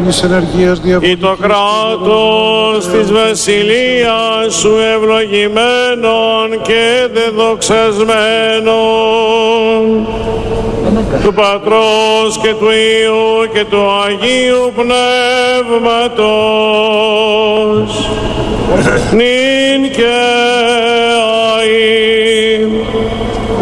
διαβολικής ενεργείας, ή το κράτος της βασιλείας σου ευλογημένον και δεδοξασμένον, του Πατρός και του Υιού και του Αγίου Πνεύματος,